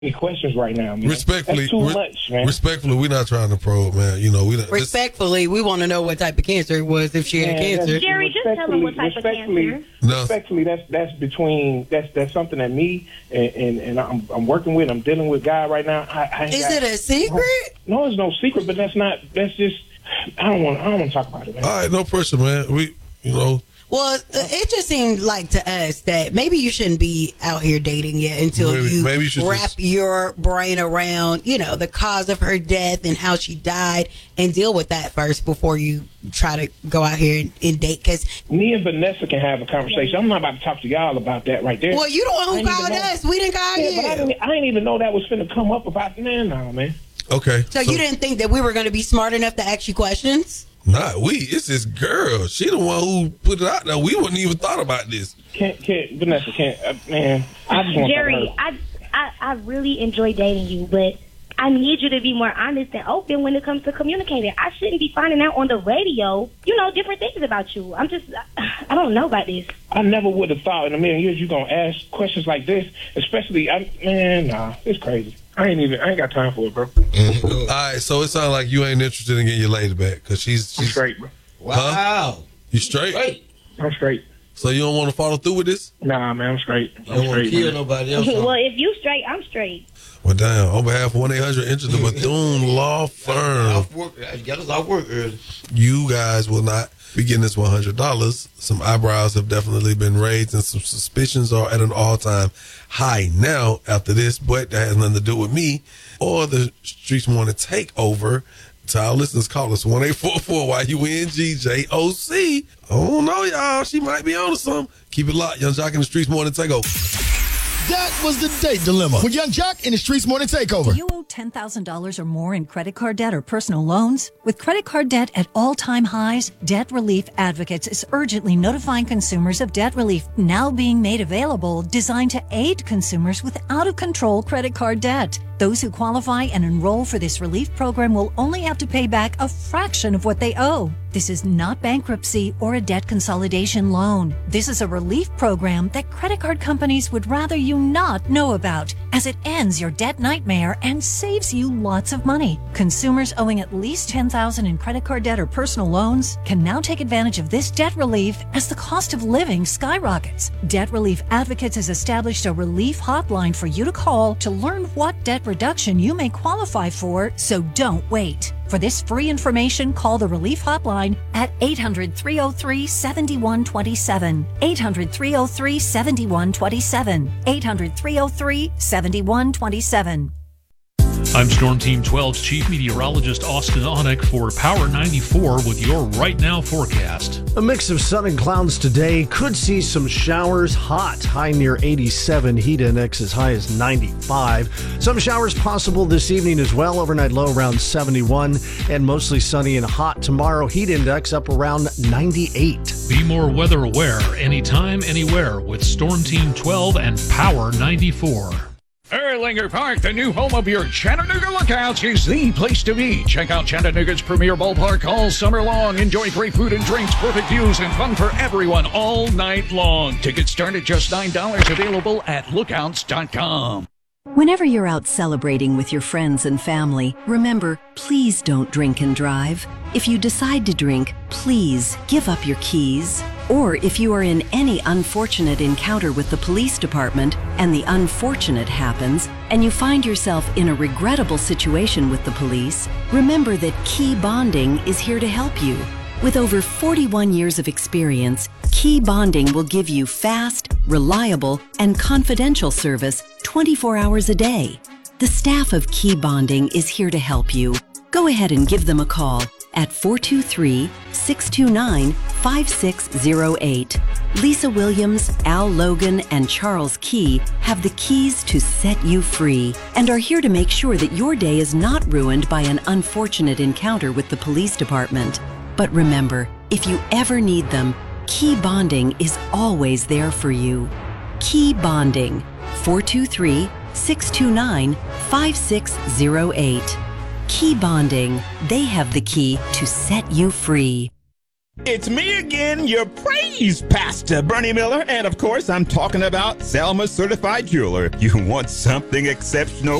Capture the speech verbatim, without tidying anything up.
any questions right now, man. Respectfully, That's too re- much, man. Respectfully, we're not trying to probe, man. You know, we don't. Respectfully, we want to know what type of cancer it was if she had Man, cancer. Jerry, just tell them what type of cancer. No. Respectfully, that's that's between that's that's something that me and and, and I'm I'm working with. I'm dealing with God right now. I, I ain't Is got- it a secret? No, it's no secret, but that's not. That's just. I don't want. I don't want to talk about it, man. All right, no pressure, man. We, you know. Well, it just seemed like to us that maybe you shouldn't be out here dating yet until Maybe- you, maybe you should wrap just- your brain around, you know, the cause of her death and how she died, and deal with that first before you try to go out here and, and date. Because Me and Vanessa can have a conversation. I'm not about to talk to y'all about that right there. well, you the one I who ain't even called know- us. We didn't call Yeah, you. but I didn't, I didn't even know that was finna come up about man, no, man. Okay. So, you didn't think that we were going to be smart enough to ask you questions? Nah, we. It's this girl. She the one who put it out there. We wouldn't even thought about this. Can't, can't, Vanessa can't, uh, man. I just want to Jerry, I, I I really enjoy dating you, but I need you to be more honest and open when it comes to communicating. I shouldn't be finding out on the radio, you know, different things about you. I'm just, I don't know about this. I never would have thought in a million years you're going to ask questions like this, especially, I, man, nah, it's crazy. I ain't even, I ain't got time for it, bro. Mm-hmm. All right, so it sounds like you ain't interested in getting your lady back because she's, I'm she's straight, bro. Wow. Huh? You straight? Straight. I'm straight. So you don't want to follow through with this? Nah, man, I'm straight. I'm I don't want to straight, kill man. nobody else. Well, if you straight, I'm straight. Well, damn. On behalf of one eight hundred Enter the Bethune Law Firm, Off work. I got us off work early. you guys will not be getting this one hundred dollars. Some eyebrows have definitely been raised and some suspicions are at an all-time high now after this, but that has nothing to do with me or the Streets Morning Takeover. To our listeners, call us one eight four four Y U N G J O C. I don't know, y'all. She might be on to something. Keep it locked. Young Jock in the Streets Morning Takeover. That was the date dilemma with Young Jock in the Streets Morning Takeover. Do you owe ten thousand dollars or more in credit card debt or personal loans? With credit card debt at all-time highs, Debt Relief Advocates is urgently notifying consumers of debt relief now being made available, designed to aid consumers with out-of-control credit card debt. Those who qualify and enroll for this relief program will only have to pay back a fraction of what they owe. This is not bankruptcy or a debt consolidation loan. This is a relief program that credit card companies would rather you not know about, as it ends your debt nightmare and saves you lots of money. Consumers owing at least ten thousand dollars in credit card debt or personal loans can now take advantage of this debt relief as the cost of living skyrockets. Debt Relief Advocates has established a relief hotline for you to call to learn what debt reduction you may qualify for, so don't wait. For this free information, call the Relief Hotline at eight hundred, three oh three, seven one two seven, eight hundred, three oh three, seven one two seven, eight hundred, three oh three, seven one two seven. I'm Storm Team twelve's Chief Meteorologist Austin Onick for Power ninety-four with your Right Now forecast. A mix of sun and clouds today. Could see some showers. Hot. High near eighty-seven. Heat index as high as ninety-five. Some showers possible this evening as well. Overnight low around seventy-one. And mostly sunny and hot tomorrow. Heat index up around ninety-eight. Be more weather aware anytime, anywhere with Storm Team twelve and Power ninety-four. Erlanger Park, the new home of your Chattanooga Lookouts, is the place to be. Check out Chattanooga's premier ballpark all summer long. Enjoy great food and drinks, perfect views, and fun for everyone all night long. Tickets start at just nine dollars, available at lookouts dot com. Whenever you're out celebrating with your friends and family, remember, please don't drink and drive. If you decide to drink, please give up your keys. Or if you are in any unfortunate encounter with the police department and the unfortunate happens, and you find yourself in a regrettable situation with the police, remember that Key Bonding is here to help you. With over forty-one years of experience, Key Bonding will give you fast, reliable, and confidential service twenty-four hours a day. The staff of Key Bonding is here to help you. Go ahead and give them a call at four two three, six two nine, five six zero eight. Lisa Williams, Al Logan, and Charles Key have the keys to set you free and are here to make sure that your day is not ruined by an unfortunate encounter with the police department. But remember, if you ever need them, Key Bonding is always there for you. Key Bonding, four two three, six two nine, five six zero eight. Key Bonding, they have the key to set you free. It's me again, your praise pastor, Bernie Miller. And of course, I'm talking about Selma Certified Jeweler. You want something exceptional